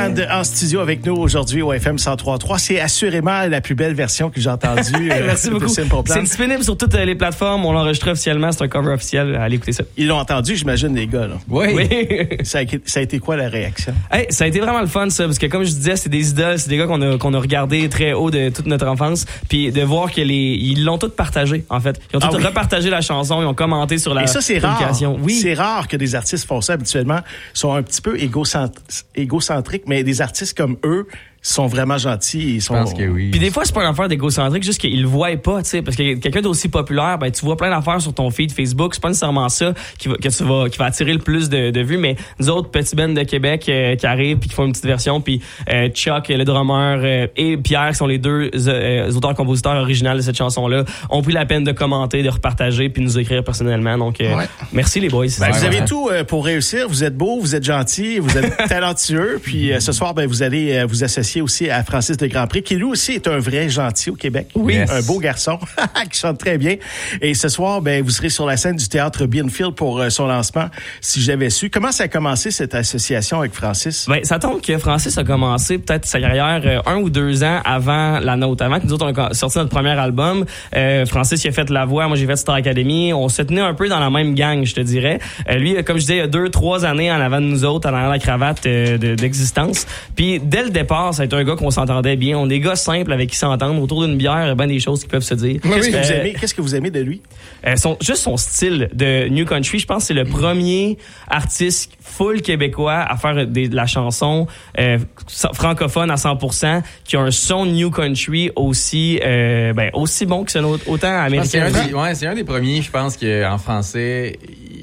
Band en studio avec nous aujourd'hui au FM 103.3. C'est assurément la plus belle version que j'ai entendue. Merci beaucoup. C'est disponible sur toutes les plateformes. On l'a enregistré officiellement. C'est un cover officiel. Allez écouter ça. Ils l'ont entendu, j'imagine, les gars. Là. Oui. Ça a été quoi la réaction? Hey, ça a été vraiment le fun, ça. Parce que comme je disais, c'est des idoles. C'est des gars qu'on a regardé très haut de toute notre enfance. Puis de voir ils l'ont tous partagé, en fait. Ils ont tous repartagé la chanson. Ils ont commenté sur la publication. Oui. C'est rare que des artistes font ça habituellement. Ils sont un petit peu égocentriques, mais des artistes comme eux sont vraiment gentils. Je pense que oui. Puis des fois, c'est pas une affaire d'égocentrique, juste qu'ils le voient pas, tu sais. Parce que quelqu'un d'aussi populaire, ben, tu vois plein d'affaires sur ton feed Facebook. C'est pas nécessairement ça qui va attirer le plus de vues, mais nous autres, petits bands de Québec, qui arrivent puis qui font une petite version, puis Chuck, le drummer, et Pierre, qui sont les deux auteurs-compositeurs originaux de cette chanson-là, ont pris la peine de commenter, de repartager, puis nous écrire personnellement. Donc, merci les boys. Ben, vous avez tout pour réussir. Vous êtes beaux, vous êtes gentils, vous êtes talentueux. Puis ce soir, ben, vous allez vous associer aussi à Francis de Grandpré, qui lui aussi est un vrai gentil au Québec. Oui. Un beau garçon qui chante très bien. Et ce soir, ben, vous serez sur la scène du Théâtre Beanfield pour son lancement, si j'avais su. Comment ça a commencé, cette association avec Francis? Ben, ça tombe que Francis a commencé peut-être sa carrière 1 ou 2 ans avant la nôtre. Avant que nous autres, on a sorti notre premier album, Francis, il a fait la voix, moi j'ai fait Star Academy. On se tenait un peu dans la même gang, je te dirais. Lui, comme je disais, il y a 2-3 années en avant de nous autres, en arrière la cravate d'existence. Puis dès le départ, ça a été un gars qu'on s'entendait bien. On est des gars simples avec qui s'entendent. Autour d'une bière, il y a bien des choses qui peuvent se dire. Qu'est-ce que vous aimez de lui? Juste son style de New Country. Je pense que c'est le premier artiste full québécois à faire de la chanson francophone à 100%, qui a un son New Country aussi bon que ce nôtre, autant américain. C'est un des premiers, je pense, qu'en français,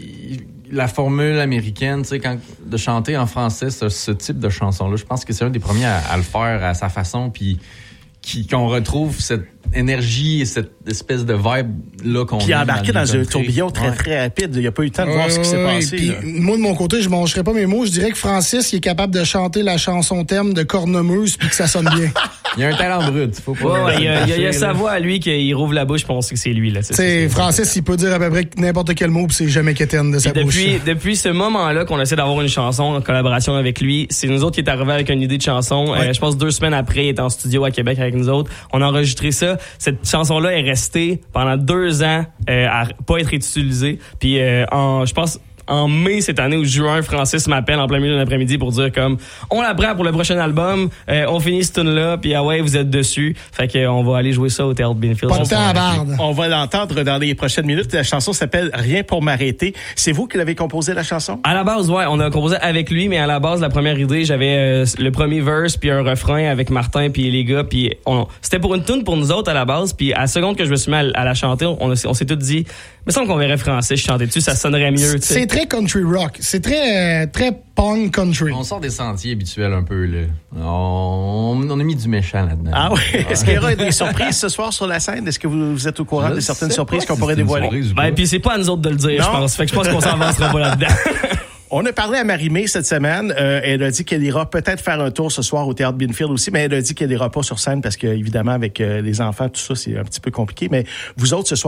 la formule américaine, tu sais, de chanter en français ce type de chanson-là, je pense que c'est un des premiers à le faire à sa façon, puis qu'on retrouve cette énergie et cette espèce de vibe-là qu'on qui a embarqué dans un tourbillon très, très rapide. Il n'y a pas eu le temps de voir ce qui s'est passé. Puis, moi, de mon côté, je ne mangerai pas mes mots. Je dirais que Francis, il est capable de chanter la chanson thème de Cornemuse puis que ça sonne bien. Il y a un talent brut. Faut pas il y a sa voix à lui qu'il rouvre la bouche, puis on sait que c'est lui. Là. Francis, il peut dire à peu près n'importe quel mot, puis c'est jamais quétaine de sa bouche. Depuis ce moment-là qu'on essaie d'avoir une chanson en collaboration avec lui, c'est nous autres qui est arrivé avec une idée de chanson. Je pense 2 semaines après, il est en studio à Québec avec nous autres. On a enregistré ça. Cette chanson-là est restée pendant 2 ans à pas être utilisée. Puis je pense en mai cette année ou juin, Francis m'appelle en plein milieu de l'après-midi pour dire comme on la prend pour le prochain album, on finit ce tune-là, puis vous êtes dessus. Fait que on va aller jouer ça au Théâtre Beanfield. Pas de temps à barde. On va l'entendre dans les prochaines minutes. La chanson s'appelle Rien pour m'arrêter. C'est vous qui l'avez composé, la chanson? À la base, on a composé avec lui, mais à la base, la première idée, j'avais le premier verse puis un refrain avec Martin puis les gars, puis c'était pour une tune pour nous autres à la base, puis à la seconde que je me suis mis à la chanter, on s'est tous dit, mais semble qu'on verrait Francis chanter dessus, ça sonnerait mieux. C'est très country rock, c'est très très punk country. On sort des sentiers habituels un peu là. On a mis du méchant là-dedans. Ah oui. Est-ce qu'il y aura des surprises ce soir sur la scène? Est-ce que vous êtes au courant de certaines surprises qu'on pourrait dévoiler? Puis c'est pas à nous autres de le dire, je pense. Fait que je pense qu'on s'avancera pas là-dedans. On a parlé à Marie-Mé cette semaine. Elle a dit qu'elle ira peut-être faire un tour ce soir au Théâtre Beanfield aussi, mais elle a dit qu'elle ira pas sur scène parce que, évidemment, avec les enfants, tout ça, c'est un petit peu compliqué. Mais vous autres, ce soir,